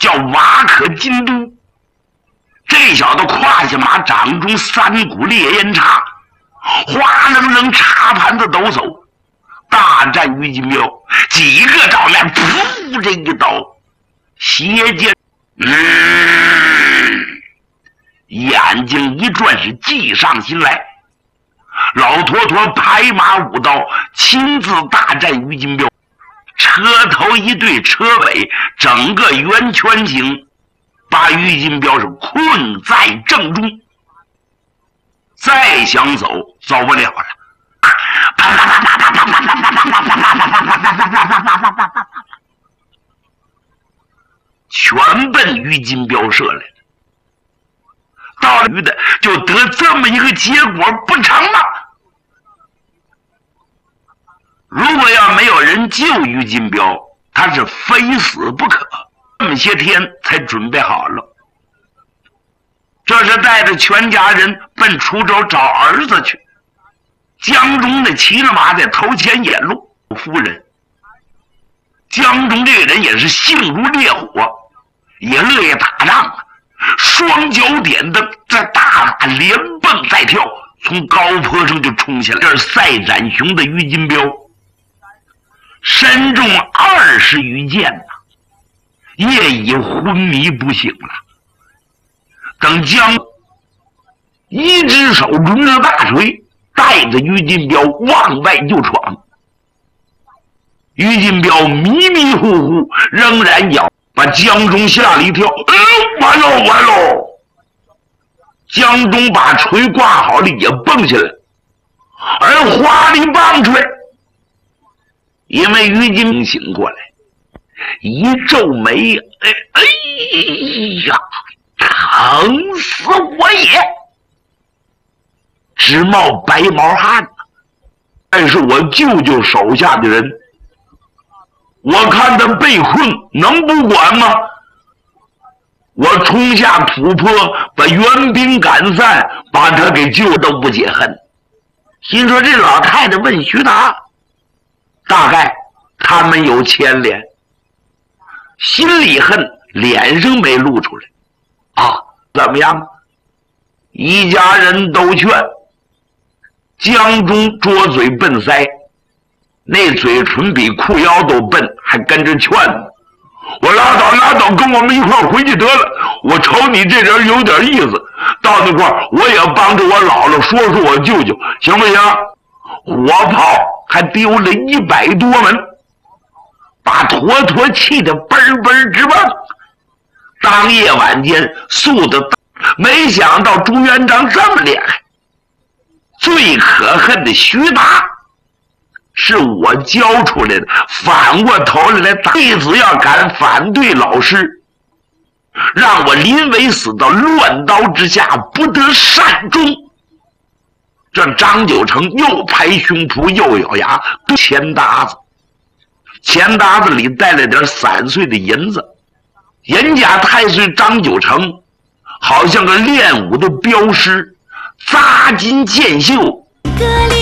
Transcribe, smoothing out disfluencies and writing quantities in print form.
叫瓦可金都。这小子胯下马，掌中3股烈焰叉，哗楞楞插盘子抖擞，大战于金彪。几个照面，噗，这一刀，斜剑，眼睛一转，是计上心来。老坨坨拍马舞刀，亲自大战于金彪。车头一对，车尾整个圆圈形，把于金彪是困在正中。再想走，走不了了。全奔于金彪射来了。到了的就得这么一个结果，不成吗？如果要没有人救于金彪，他是非死不可。这么些天才准备好了，这是带着全家人奔滁州找儿子去。江中的骑着马在头前引路。夫人江中这个人也是性如烈火，也乐意打仗啊，双脚点灯，这大马连蹦带跳，从高坡上就冲下来。这是赛展雄的于金彪，身中20余箭呐，夜已昏迷不醒了。等将一只手中的大锤带着于金彪往外就闯，于金彪迷迷糊糊，仍然咬，把江中吓了一跳。完喽完喽！江中把锤挂好了，也蹦下来，而花里棒槌，因为于金醒过来，一皱眉，哎呀，疼死我也！直冒白毛汗。但是我舅舅手下的人，我看他被困，能不管吗？我冲下土坡，把援兵赶散，把他给救都不解恨。心说这老太太问徐达，大概他们有牵连，心里恨，脸上没露出来啊。怎么样？一家人都劝，江中捉嘴笨腮，那嘴唇比裤腰都笨，还跟着劝呢。我拉倒拉倒，跟我们一块回去得了。我瞅你这人有点意思，到那块我也帮着我姥姥说说我舅舅，行不行？火炮还丢了100多门，把坨坨气得嘣嘣直蹦。当夜晚间速的，没想到朱元璋这么厉害。最可恨的徐达是我教出来的，反过头来打弟子，要敢反对老师，让我临危死到乱刀之下，不得善终。这张九成又拍胸脯又咬牙，钱搭子，钱搭子里带了点散碎的银子。严家太岁张九成好像个练武的镖师，扎金剑袖，